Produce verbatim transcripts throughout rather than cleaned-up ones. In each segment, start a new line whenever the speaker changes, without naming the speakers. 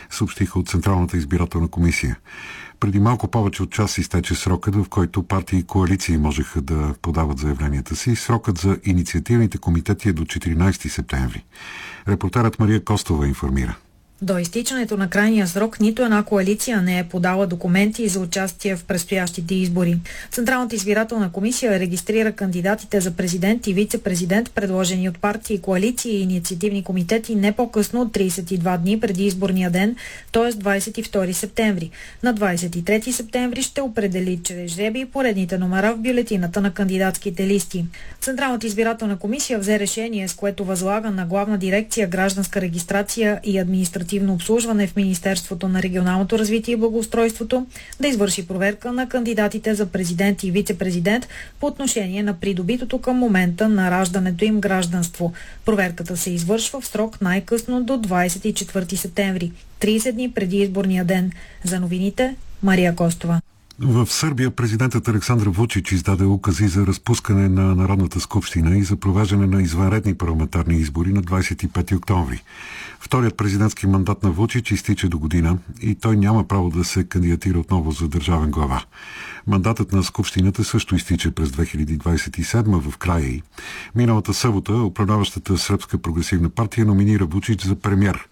съобщиха от Централната избирателна комисия. Преди малко повече от час изтече срокът, в който партии и коалиции можеха да подават заявленията си. Срокът за инициативните комитети е до четиринайсети септември. Репортерът Мария Костова информира.
До изтичането на крайния срок нито една коалиция не е подала документи за участие в предстоящите избори. Централната избирателна комисия регистрира кандидатите за президент и вице-президент, предложени от партии, коалиции и инициативни комитети не по-късно от трийсет и два дни преди изборния ден, т.е. двайсет и втори септември. На двайсет и трети септември ще определи чрез жребий поредните номера в бюлетината на кандидатските листи. Централната избирателна комисия взе решение, с което възлага на Главна дирекция гражданска регистрация и административна обслужване в Министерството на регионалното развитие и благоустройството да извърши проверка на кандидатите за президент и вице-президент по отношение на придобитото към момента на раждането им гражданство. Проверката се извършва в срок най-късно до двайсет и четвърти септември, трийсет дни преди изборния ден. За новините Мария Костова.
В Сърбия президентът Александър Вучич издаде укази за разпускане на Народната skupština и за провеждане на извънредни парламентарни избори на двайсет и пети октомври. Вторият президентски мандат на Вучич изтича до година и той няма право да се кандидатира отново за държавен глава. Мандатът на Скупщината също изтича през две хиляди двайсет и седма в края й. Миналата събота управляващата Сръбска прогресивна партия номинира Вучич за премиер.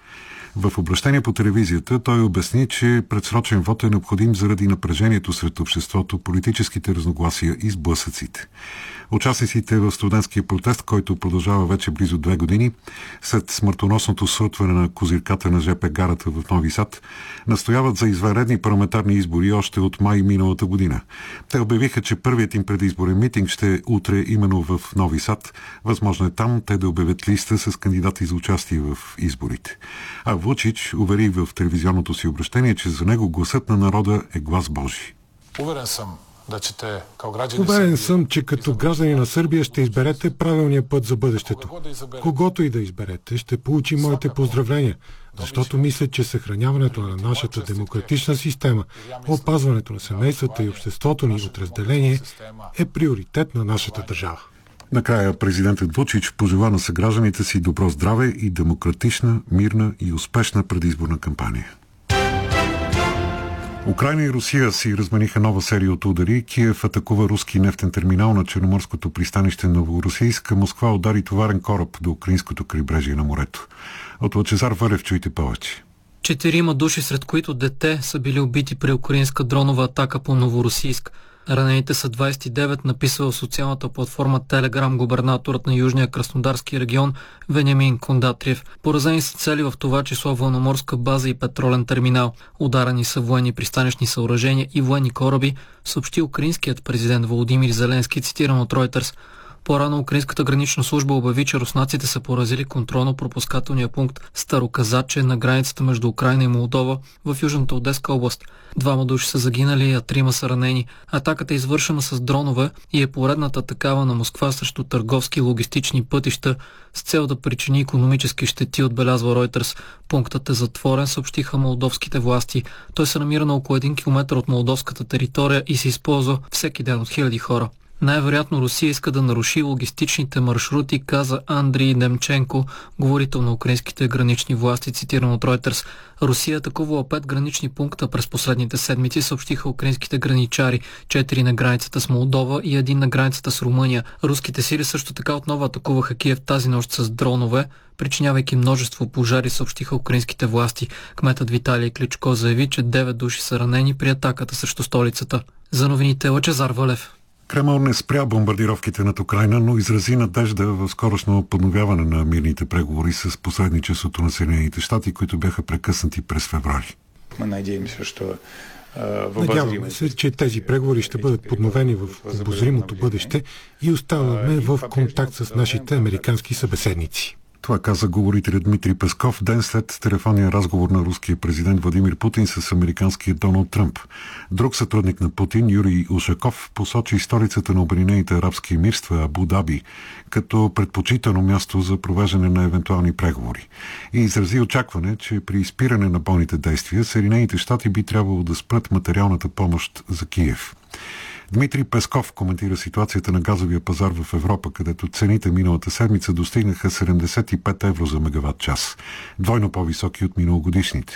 В обращение по телевизията той обясни, че предсрочен вод е необходим заради напрежението сред обществото, политическите разногласия и сблъсъците. Участниците в студентския протест, който продължава вече близо две години, след смъртоносното срутване на козирката на ЖП гарата в Нови Сад, настояват за извънредни парламентарни избори още от май миналата година. Те обявиха, че първият им предизборен митинг ще е утре именно в Нови Сад. Възможно е там те да обявят листа с кандидати за участие в изборите. А Вучич увери в телевизионното си обращение, че за него гласът на народа е глас Божий.
Уверен съм, да че те,
Уверен съм, че като граждани на Сърбия ще изберете правилния път за бъдещето. Когото и да изберете, ще получи моите поздравления, защото мисля, че съхраняването на нашата демократична система, опазването на семействата и обществото ни от разделение е приоритет на нашата държава.
Накрая президентът Вучич пожела на съгражданите си добро здраве и демократична, мирна и успешна предизборна кампания. Украйна и Русия си размениха нова серия от удари. Киев атакува руски нефтен терминал на черноморското пристанище Новоросийск. Москва удари товарен кораб до украинското крайбрежие на морето. От Лъчезар Вълев чуйте повече.
Четирима души, сред които дете, са били убити при украинска дронова атака по Новоросийск. Ранените са двайсет и девет, написва в социалната платформа Телеграм губернаторът на Южния Краснодарски регион Вениамин Кондатриев. Поразени са цели, в това число военноморска база и петролен терминал. Ударени са военни пристанищни съоръжения и военни кораби, съобщи украинският президент Володимир Зеленски, цитиран от Reuters. По-рано украинската гранична служба обяви, че руснаците са поразили контролно-пропускателния пункт Староказаче на границата между Украйна и Молдова в южната Одеска област. Двама души са загинали, а трима са ранени. Атаката е извършена с дронове и е поредната такава на Москва срещу търговски и логистични пътища с цел да причини икономически щети, отбелязва Reuters. Пунктът е затворен, съобщиха молдовските власти. Той се намира на около един километър от молдовската територия и се използва всеки ден от хиляди хора. Най-вероятно Русия иска да наруши логистичните маршрути, каза Андрий Немченко, говорител на украинските гранични власти, цитиран от Reuters. Русия атакувала пет гранични пункта през последните седмици, съобщиха украинските граничари, четири на границата с Молдова и един на границата с Румъния. Руските сили също така отново атакуваха Киев тази нощ с дронове, причинявайки множество пожари, съобщиха украинските власти. Кметът Виталий Кличко заяви, че девет души са ранени при атаката срещу столицата. За новините Лъчезар Вълев.
Кремъл не спря бомбардировките над Украйна, но изрази надежда в скорошно подновяване на мирните преговори с посредничеството на Съединените щати, които бяха прекъснати през февруари.
Надяваме се, че тези преговори ще бъдат подновени в обозримото бъдеще и оставаме в контакт с нашите американски събеседници.
Това каза говорителят Дмитрий Песков ден след телефонния разговор на руския президент Владимир Путин с американския Доналд Тръмп. Друг сътрудник на Путин, Юрий Ушаков, посочи столицата на Обединените арабски емирства Абу Даби като предпочитано място за провеждане на евентуални преговори и изрази очакване, че при изпиране на бойните действия Съединените щати би трябвало да спрат материалната помощ за Киев. Дмитрий Песков коментира ситуацията на газовия пазар в Европа, където цените миналата седмица достигнаха седемдесет и пет евро за мегаватт час, двойно по-високи от миналогодишните.